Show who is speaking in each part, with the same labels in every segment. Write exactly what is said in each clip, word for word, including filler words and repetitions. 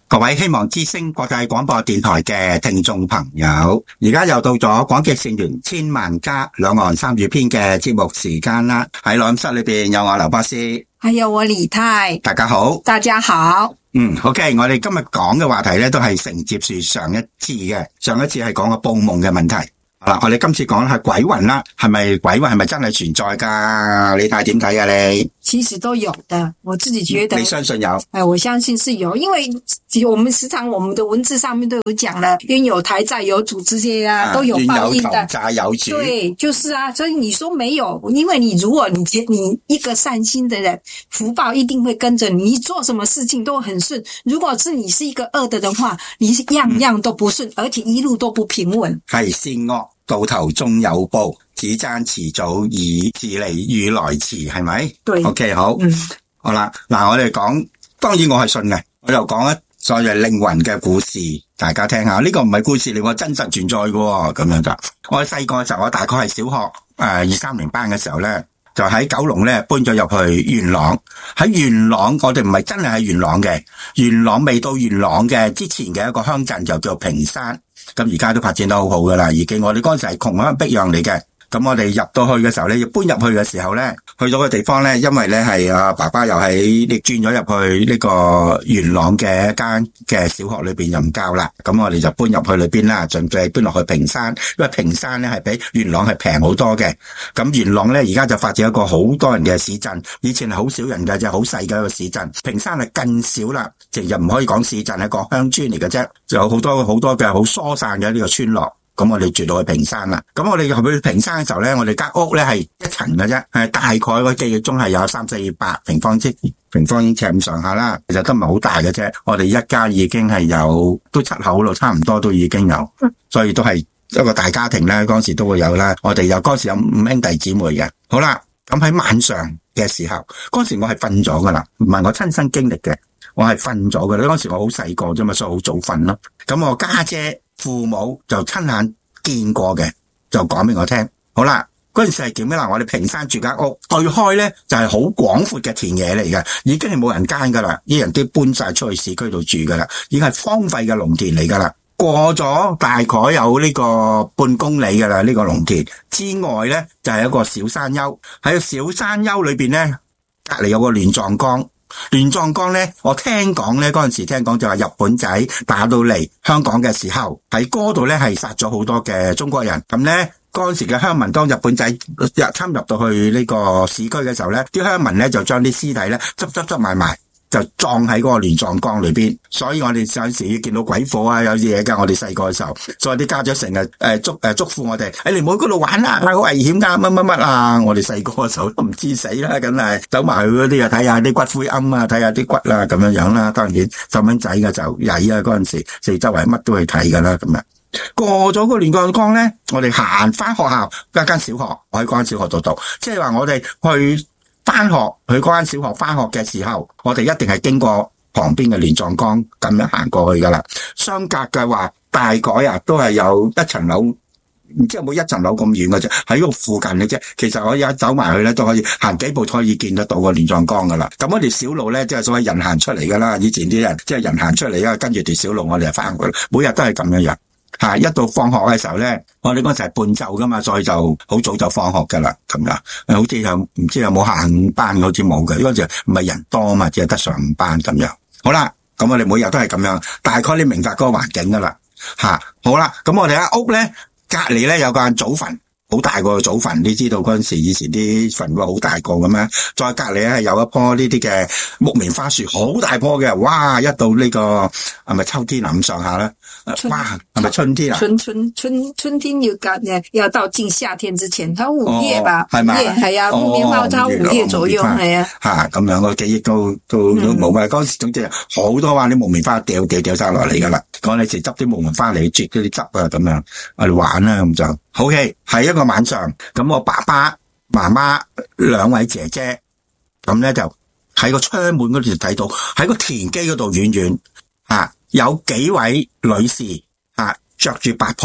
Speaker 1: 各位希望之聲國際廣播電台嘅聽眾朋友，而家又到咗廣極善緣千萬家兩岸三語篇嘅節目時間啦。喺錄音室裏邊有我劉博士，
Speaker 2: 還有我李太。
Speaker 1: 大家好，
Speaker 2: 大家好。
Speaker 1: 嗯 OK， 我哋今日講嘅話題咧都係承接住上一次嘅，上一次係講個報夢嘅問題。好啦，我哋今次講下鬼魂啦，係咪鬼魂係咪真係存在噶？李太點睇啊？你
Speaker 2: 其實都有的，我自己覺得。
Speaker 1: 你相信有？
Speaker 2: 哎，我相信是有，因為我們時常我們的文字上面都有講了，冤有台債有主這些啊，都有報應的。
Speaker 1: 冤有頭債有主。
Speaker 2: 對，就是啊，所以你說沒有，因為你如果你你一個善心的人，福報一定會跟着你，你做什麼事情都很順。如果是你是一個惡的的話，你樣樣都不順，而且一路都不平穩。
Speaker 1: 係善惡到頭終有報，只爭遲早已遲嚟與來遲，係咪？
Speaker 2: 對。
Speaker 1: OK， 好。嗯。好啦，嗱，我哋講，當然我係信嘅，我就講一所謂靈魂嘅故事，大家聽下。呢個唔係故事嚟，我真實存在嘅，咁樣就。我細個嘅時候，我大概係小學誒二三年班嘅時候咧，就喺九龍咧搬咗入去元朗。喺元朗，我哋唔係真係喺元朗嘅，元朗未到元朗嘅之前嘅一個鄉鎮就叫屏山。咁而家都發展得好好噶啦，已經我哋嗰陣時係窮鄉僻壤嚟嘅。咁我哋入到去嘅時候咧，要搬入去嘅時候咧，去到個地方咧，因為咧係啊爸爸又喺你轉咗入去呢個元朗嘅一間嘅小學裏邊任教啦。咁我哋就搬入去裏邊啦，準備搬落去屏山，因為屏山咧係比元朗係平好多嘅。咁元朗咧而家就發展一個好多人嘅市鎮，以前係好少人嘅，就好細嘅一個市鎮。屏山係更少啦，其實唔可以講市鎮，係個鄉村嚟嘅啫，就有好多好多嘅好疏散嘅呢個村落。咁我哋住到去屏山啦。咁我哋去屏山嘅時候咧，我哋間屋咧係一層嘅啫，係大概我記憶中係有三四百平方尺平方英尺咁上下啦。其實都唔係好大嘅啫。我哋一家已經係有都七口咯，差唔多都已經有，所以都係一個大家庭咧。嗰時都會有啦。我哋有嗰時有五兄弟姊妹嘅。好啦，咁喺晚上嘅時候，嗰時我係瞓咗噶啦，唔係我親身經歷嘅，我係瞓咗噶啦。嗰時我好細個啫嘛，所以好早瞓咯。咁我家姐父母就親眼見過嘅，就講俾我聽。好啦，嗰陣時係點咧？嗱，我哋屏山住間屋對開咧就係好廣闊嘅田野嚟嘅，已經係冇人耕噶啦，啲人都搬晒出去市區度住噶啦，已經係荒廢嘅農田嚟噶啦。過咗大概有呢個半公里噶啦，呢個農田之外咧就係一個小山丘，喺個小山丘裏邊咧隔籬有個亂葬崗。亂葬崗咧，我聽講咧，嗰陣時聽講就話日本仔打到嚟香港嘅時候，喺嗰度咧係殺咗好多嘅中國人。咁咧嗰陣時嘅鄉民，當日本仔入侵入到去呢個市區嘅時候咧，啲鄉民咧就將啲屍體咧執執執埋埋，就葬喺嗰個亂葬崗裏邊。所以我哋有陣時要見到鬼火啊，有啲嘢噶。我哋細個嘅時候，所以啲家長成日誒祝誒祝福我哋，誒你唔好嗰度玩啦，好危險噶，乜乜乜啊！我哋細個嘅時候都唔知死啦，梗係走埋去嗰啲啊，睇下啲骨灰龕啊，睇下啲骨啊，咁樣樣啦。當然細蚊仔嘅就曳啊，嗰陣時四周圍乜都去睇噶啦，咁樣。過咗個亂葬崗咧，我哋行翻學校，一間小學，我喺嗰間小學度讀，即係話我哋去翻學去嗰間小學翻學嘅時候，我哋一定係經過旁邊嘅亂葬崗咁樣行過去噶啦。相隔嘅話，大概啊都係有一層樓，唔知有冇一層樓咁遠嘅啫，喺個附近嘅啫。其實我一走埋去咧，都可以行幾步，可以見得到個亂葬崗噶啦。咁我哋小路咧，即係所謂人行出嚟噶啦。以前啲人即係人行出嚟啊，跟住條小路我哋就翻去，每日都係咁樣樣。吓，一到放學嘅時候咧，我哋嗰陣時係半晝噶嘛，所以就好早就放學噶啦，咁樣。好似又唔知有冇下午班，好似冇嘅，嗰陣時唔係人多啊嘛，只係得上午班咁樣。好啦，咁我哋每日都係咁樣，大概你明白嗰個環境噶啦。吓，好啦，咁我哋喺屋咧隔籬咧有間祖墳，好大個祖墳，你知道嗰陣時以前啲墳墓好大個咁樣。再隔籬咧係有一棵呢啲嘅木棉花樹，好大棵嘅，哇！一到呢個係咪秋天啊咁上下咧？哇，係咪春天啊？
Speaker 2: 春春春春天要隔要到近夏天之前，它五月吧，
Speaker 1: 係嘛？
Speaker 2: 係啊，木棉花它五月左右係啊。
Speaker 1: 吓，咁樣個記憶都都都冇嘅。嗰時總之好多話啲木棉花掉掉掉晒落嚟噶啦。講你時執啲木棉花嚟啜嗰啲汁啊，咁樣我哋玩啦咁就。好嘅，係一個晚上，咁我爸爸媽媽兩位姐姐，咁咧就喺個窗門嗰度睇到，喺個田基嗰度遠遠啊，有幾位女士啊，着住白袍，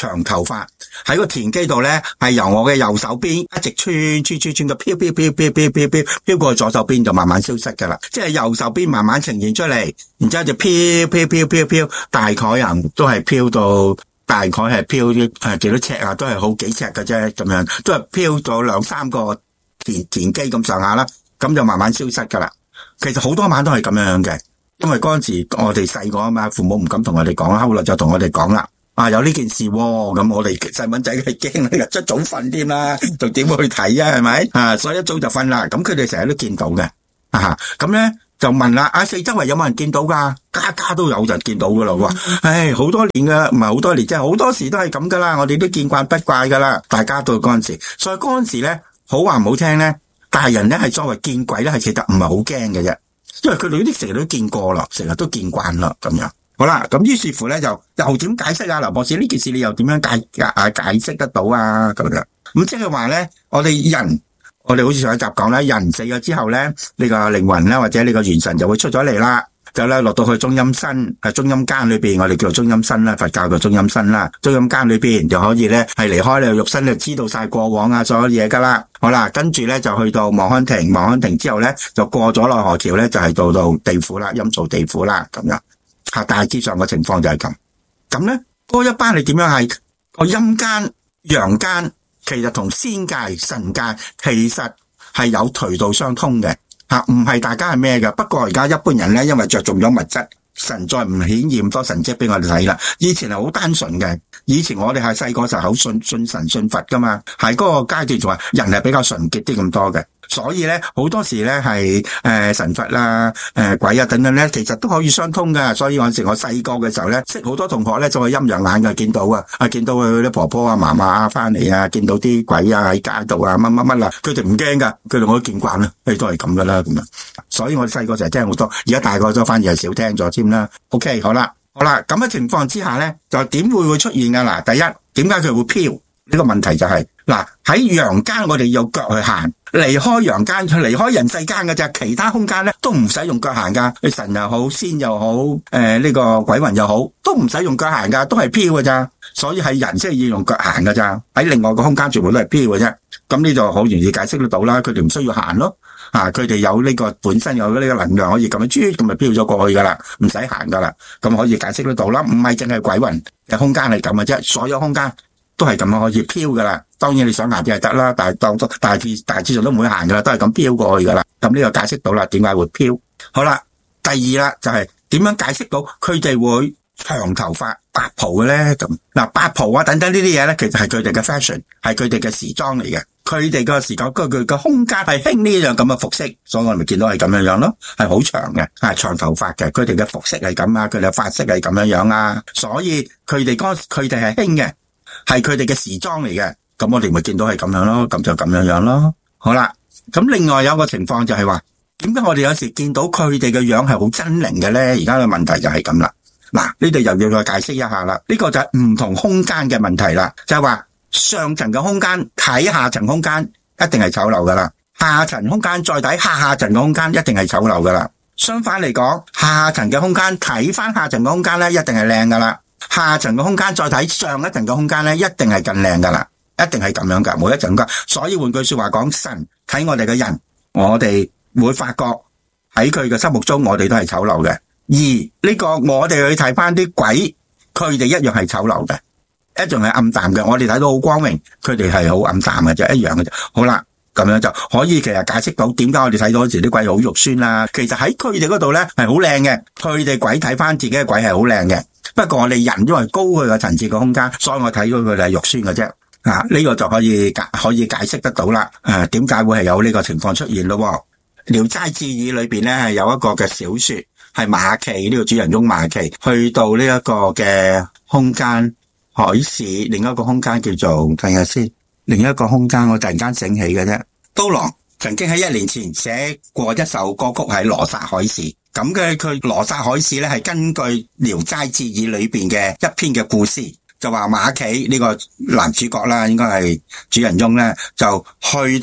Speaker 1: 長頭髮喺個田基度咧，係由我嘅右手邊一直穿穿穿穿嘅飄飄飄飄飄飄飄飄過去左手邊就慢慢消失噶啦，即係右手邊慢慢呈現出嚟，然之後就飄飄飄飄飄，大概人都係飄到大概係飄誒幾多尺啊，都係好幾尺嘅啫，咁樣都係飄咗兩三個田田基咁上下啦，咁就慢慢消失噶啦。其實好多晚都係咁樣嘅，因為嗰陣時我哋細個啊嘛，父母唔敢同我哋講，後來就同我哋講啦。啊，有呢件事喎，咁我哋細蚊仔係驚咧，一早瞓添啦，就點會去睇啊？係咪啊？所以一早就瞓啦。咁佢哋成日都見到嘅，啊，咁咧就問啦，啊，四周圍有冇人見到噶？家家都有人見到噶啦，喎，唉，好多年噶，唔係好多年，即係好多時都係咁噶啦。我哋都見慣不怪噶啦，大家都嗰陣時，所以嗰陣時咧，好話唔好聽咧，大人咧係作為見鬼咧，係其實唔係好驚嘅啫，因為佢哋啲成日都見過啦，成日都見慣啦，咁樣。好啦，咁於是乎咧就又點解釋啊？劉博士，呢件事你又點樣解解解釋得到啊？咁樣咁即係話咧，我哋人，我哋好似上一集講咧，人死咗之後咧，你個靈魂啦或者你個元神就會出咗嚟啦，就咧落到去中陰身，係中陰間裏邊，我哋叫做中陰身啦，佛教嘅中陰身啦，中陰間裏邊就可以咧係離開你個肉身，就知道晒過往啊所有嘢噶啦。好啦，跟住咧就去到望鄉亭，望鄉亭之後咧就過咗奈何橋咧，就係到到地府啦，陰曹地府啦，咁樣。吓，大致上嘅情況就係咁。咁咧，嗰一班你點樣係個陰間、陽間，其實同仙界、神界其實係有渠道相通嘅。吓，唔係大家係咩嘅。不過而家一般人咧，因為着重咗物質，神再唔顯現多神蹟俾我哋睇啦。以前係好單純嘅，以前我哋係細個就好信信神信佛噶嘛，係嗰個階段仲話人係比較純潔啲咁多嘅。所以咧，好多時咧係誒神佛啦、誒、呃、鬼啊等等咧，其實都可以相通噶。所以嗰陣時我細個嘅時候咧，識好多同學咧就係陰陽眼嘅，見到啊，啊見到佢啲婆婆啊、嫲嫲啊翻嚟啊，見到啲鬼啊喺街度啊，乜乜乜啦，佢哋唔驚噶，佢哋我都見慣啦，誒都係咁噶啦咁樣。所以我哋細個就係聽好多，而家大個咗反而係少聽咗添啦。OK， 好啦，好啦，咁嘅情況之下咧，就點會會出現噶？嗱，第一，點解佢會飄？呢個問題就係、是、嗱，喺陽間我哋有腳去行，離開陽間去離開人世間嘅啫，其他空間咧都唔使用腳行噶，你神又好，仙又好，誒、呃、呢、這個鬼魂又好，都唔使用腳行噶，都係飄嘅咋，所以係人先要用腳行噶咋，喺另外個空間全部都係飄嘅啫。咁呢度好容易解釋得到啦，佢哋唔需要行咯，啊，佢哋有呢個本身有呢個能量可以咁樣豬咁咪飄咗過去噶啦，唔使行噶啦，咁可以解釋得到啦。唔係淨係鬼魂嘅空間係咁嘅啫，所有空間都係咁樣可以飄噶啦。當然你想行啲係得啦，但係當大致大致上都唔會行噶啦，都係咁飄過去噶啦。咁呢個解釋到啦，點解會飄？好啦，第二啦就係點樣解釋到佢哋會長頭髮白袍嘅咧？咁嗱，白袍啊等等呢啲嘢咧，其實係佢哋嘅 fashion， 係佢哋嘅時裝嚟嘅。佢哋個時裝，佢佢個空間係興呢樣咁嘅服飾，所以我哋咪見到係咁樣樣咯，係好長嘅，係長頭髮嘅。佢哋嘅服飾係咁啊，佢哋嘅髮色係咁樣樣啊，所以佢哋嗰佢哋係興嘅，係佢哋嘅時裝嚟嘅。咁我哋咪見到係咁樣咯，咁就咁樣樣咯。好啦，咁另外有一個情況就係話，點解我哋有時見到佢哋嘅樣係好猙獰嘅咧？而家嘅問題就係咁啦。嗱，呢度又要再解釋一下啦。呢個就係唔同空間嘅問題啦，就係話上層嘅空間睇下層空間一定係醜陋噶啦，下層空間再睇下下層嘅空間一定係醜陋噶啦。相反嚟講，下層嘅空間睇翻下層嘅空間咧，一定係靚噶啦。下層嘅空間再睇上一層嘅空間咧，一定係更靚噶啦。一定係咁樣噶，每一層噶。所以換句說話講，神睇我哋嘅人，我哋會發覺喺佢嘅心目中，我哋都係醜陋嘅。而呢個我哋去睇翻啲鬼，佢哋一樣係醜陋嘅，一樣係暗淡嘅。我哋睇到好光榮，佢哋係好暗淡嘅啫，一樣嘅啫。好啦，咁樣就可以其實解釋到點解我哋睇到嗰時啲鬼好肉酸啦。其實喺佢哋嗰度咧係好靚嘅，佢哋鬼睇翻自己嘅鬼係好靚嘅。不過我哋人因為高佢個層次嘅空間，所以我睇到佢哋係肉酸嘅啫。啊！呢、這個就可以解可以解釋得到啦。誒、啊，點解會係有呢個情況出現咯？《聊齋志異》裏邊咧係有一個嘅小說，係馬驥呢、這個主人翁馬驥去到呢一個嘅空間海市，另一個空間叫做睇下先，另一個空間我突然間醒起嘅啫。刀郎曾經喺一年前寫過一首歌曲係《羅剎海市》，咁嘅佢《羅剎海市》咧係根據《聊齋志異》裏邊嘅一篇嘅故事。就話馬驥呢個男主角啦，應該係主人翁咧，就去到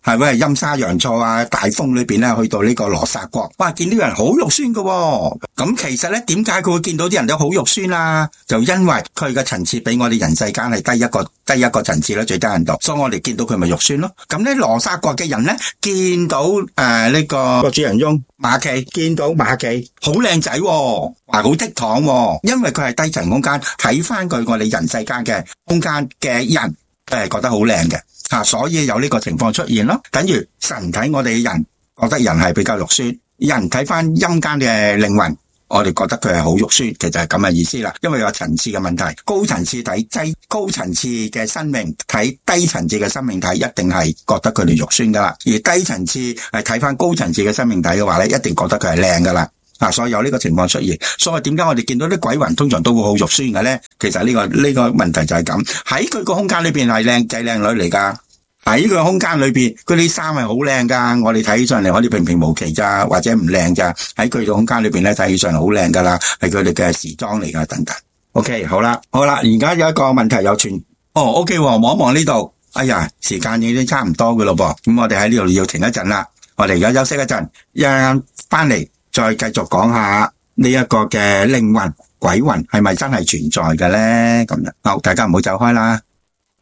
Speaker 1: 係會係陰差陽錯啊，大風裏邊咧去到呢個羅剎國，哇，見到人好肉酸噶、哦，咁其實咧點解佢會見到啲人都好肉酸啊？就因為佢嘅層次比我哋人世間係低一個低一個層次啦，最低限度，所以我哋見到佢咪肉酸咯。咁咧羅剎國嘅人咧見到誒呢、呃這個個主人翁馬驥，見到馬驥好靚仔，話好倜儻、哦，因為佢係低層空間，睇翻佢我哋人世間嘅空間嘅人，佢係覺得好靚嘅。啊，所以有呢個情況出現咯，等於神睇我哋嘅人，覺得人係比較肉酸；人睇翻陰間嘅靈魂，我哋覺得佢係好肉酸。其實係咁嘅意思啦，因為有層次嘅問題，高層次睇低高層次嘅生命，睇低層次嘅生命體，一定係覺得佢哋肉酸噶啦；而低層次係睇翻高層次嘅生命體嘅話咧，一定覺得佢係靚噶啦。啊，所以有呢個情況出現，所以點解我哋見到啲鬼魂通常都會好肉酸嘅咧？其實呢、這個呢、這個問題就係咁，喺佢個空間裏邊係靚仔靚女嚟噶，喺佢個空間裏邊，佢啲衫係好靚噶，我哋睇起上嚟可以平平無奇咋，或者唔靚咋，喺佢個空間裏邊咧睇起上嚟好靚噶啦，係佢哋嘅時裝嚟噶等等。OK， 好啦，好啦，而家有一個問題有傳，哦 ，OK， 望一望呢度，哎呀，時間已經差唔多噶咯噃，咁我哋喺呢度要停一陣啦，我哋而家休息一陣，一陣翻嚟。再繼續講下呢一個嘅靈魂、鬼魂係咪真係存在嘅咧？咁樣，好，大家唔好走開啦。